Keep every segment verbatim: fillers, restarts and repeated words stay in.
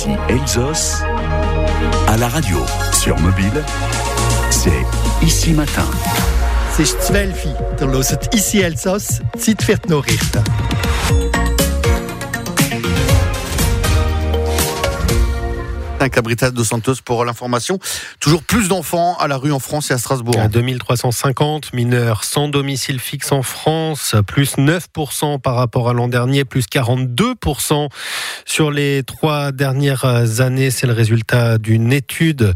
Ici Elsass, à la radio, sur mobile, c'est Ici Matin. Es ist zwölf Uhr. Ihr hört Ici Elsass, Zeit für die Nachrichten. Cabritas dos Santos pour l'information. Toujours plus d'enfants à la rue en France et à Strasbourg. À deux mille trois cent cinquante mineurs sans domicile fixe en France, plus neuf pour cent par rapport à l'an dernier, plus quarante-deux pour cent sur les trois dernières années. C'est le résultat d'une étude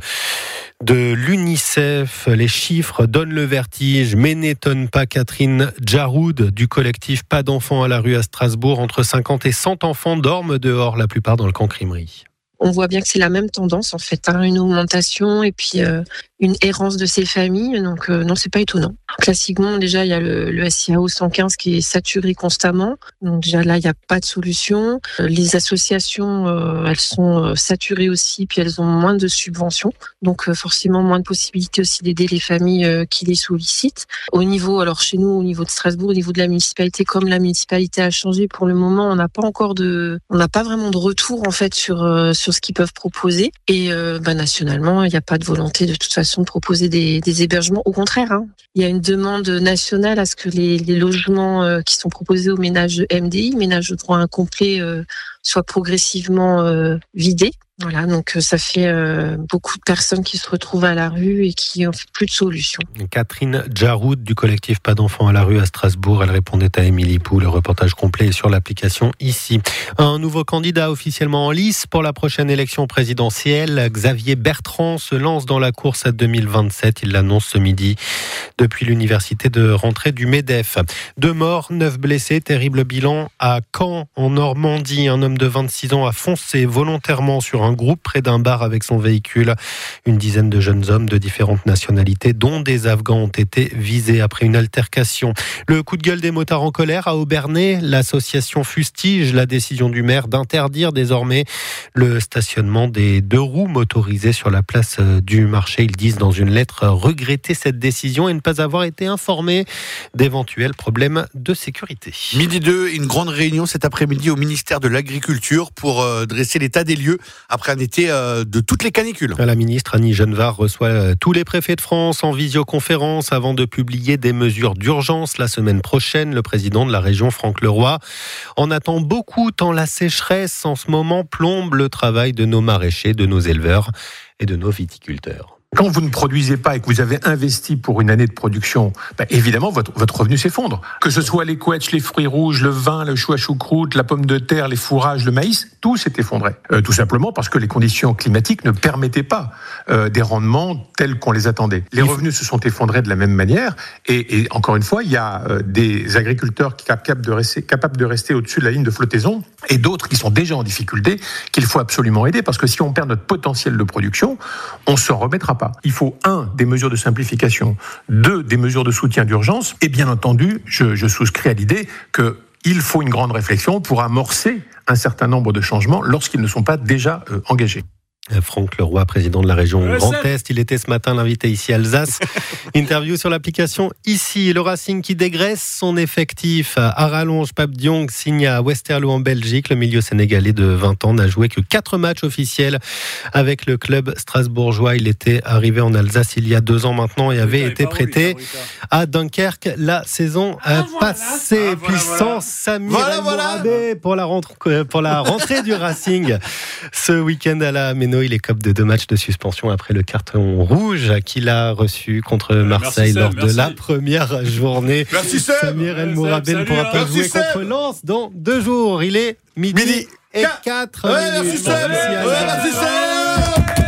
de l'UNICEF. Les chiffres donnent le vertige, mais n'étonnent pas Catherine Djaroud du collectif Pas d'enfants à la rue à Strasbourg. Entre cinquante et cent enfants dorment dehors, la plupart dans le camp Crèmerie. On voit bien que c'est la même tendance en fait, hein, une augmentation et puis euh, une errance de ces familles. Donc euh, non, c'est pas étonnant. Classiquement, déjà il y a le, le S I A O cent quinze qui est saturé constamment. Donc déjà là, il n'y a pas de solution. Les associations, euh, elles sont euh, saturées aussi, puis elles ont moins de subventions. Donc euh, forcément moins de possibilités aussi d'aider les familles euh, qui les sollicitent. Au niveau, alors chez nous, au niveau de Strasbourg, au niveau de la municipalité, comme la municipalité a changé, pour le moment, on n'a pas encore de, on n'a pas vraiment de retour en fait sur euh, sur ce qu'ils peuvent proposer. Et euh, bah, nationalement, il n'y a pas de volonté de toute façon de proposer des, des hébergements. Au contraire, hein, il y a une demande nationale à ce que les, les logements euh, qui sont proposés aux ménages M D I, ménages de droit incomplet, euh, soient progressivement euh, vidés. Voilà, donc ça fait euh, beaucoup de personnes qui se retrouvent à la rue et qui n'ont plus de solution. Catherine Djaroud du collectif Pas d'enfants à la rue à Strasbourg. Elle répondait à Émilie Pou. Le reportage complet est sur l'application Ici. Un nouveau candidat officiellement en lice pour la prochaine élection présidentielle. Xavier Bertrand se lance dans la course à deux mille vingt-sept. Il l'annonce ce midi depuis l'université de rentrée du MEDEF. Deux morts, neuf blessés. Terrible bilan à Caen, en Normandie. Un homme de vingt-six ans a foncé volontairement sur un groupe près d'un bar avec son véhicule. Une dizaine de jeunes hommes de différentes nationalités, dont des Afghans, ont été visés après une altercation. Le coup de gueule des motards en colère à Aubernais. L'association fustige la décision du maire d'interdire désormais le stationnement des deux roues motorisées sur la place du marché. Ils disent dans une lettre regretter cette décision et ne pas avoir été informés d'éventuels problèmes de sécurité. Midi deux, une grande réunion cet après-midi au ministère de l'Agriculture pour euh, dresser l'état des lieux après un été euh, de toutes les canicules. La ministre Annie Genevard reçoit tous les préfets de France en visioconférence avant de publier des mesures d'urgence la semaine prochaine. Le président de la région, Franck Leroy, en attend beaucoup tant la sécheresse en ce moment plombe le travail de nos maraîchers, de nos éleveurs et de nos viticulteurs. Quand vous ne produisez pas et que vous avez investi pour une année de production, bah évidemment, votre, votre revenu s'effondre. Que ce soit les couettes, les fruits rouges, le vin, le chou à choucroute, la pomme de terre, les fourrages, le maïs, tout s'est effondré. Euh, tout simplement parce que les conditions climatiques ne permettaient pas euh, des rendements tels qu'on les attendait. Les revenus se sont effondrés de la même manière. Et, et encore une fois, il y a euh, des agriculteurs qui sont capables de rester, capables de rester au-dessus de la ligne de flottaison et d'autres qui sont déjà en difficulté, qu'il faut absolument aider. Parce que si on perd notre potentiel de production, on ne s'en remettra pas. Il faut, un, des mesures de simplification, deux, des mesures de soutien d'urgence, et bien entendu, je, je souscris à l'idée qu'il faut une grande réflexion pour amorcer un certain nombre de changements lorsqu'ils ne sont pas déjà euh, engagés. Franck Leroy, président de la région Grand Est, il était ce matin l'invité ici à Alsace. Interview sur l'application Ici. Le Racing qui dégraisse son effectif. À rallonge, Pape Diong signe à Westerlo en Belgique. Le milieu sénégalais de vingt ans n'a joué que quatre matchs officiels avec le club strasbourgeois. Il était arrivé en Alsace il y a deux ans maintenant et avait été prêté à Dunkerque la saison ah, passée. Voilà. Puissance ah, voilà. Samir voilà, voilà. pour la rentrée, pour la rentrée du Racing ce week-end à la Méno. Il écope de deux matchs de suspension après le carton rouge qu'il a reçu contre Marseille merci, lors merci. de la première journée. Merci, Samir El Mourabel ne pourra pas jouer contre Lens dans deux jours. Il est midi, midi. et quatre ouais, minutes. Merci, merci, merci.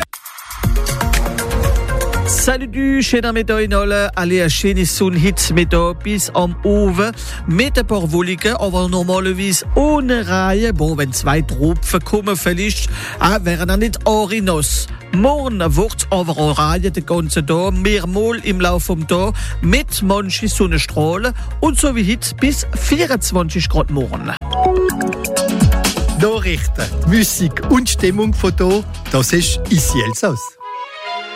Salut du schöner middag alle erschien zo'n hits met bis om over met een paar wolken over normalerwijs ohne Reihe. Bon, wenn zwei Tropfen kommen vielleicht, wären dann nicht Orinos. Morgen wird over een Reihe de ganze Tag, mehrmal im Laufe vom Tag mit manchen Sonnenstrahlen und so wie heute bis vierundzwanzig Grad morgen. Nachrichten, Musik und Stimmung von hier, das ist Ici Elsass.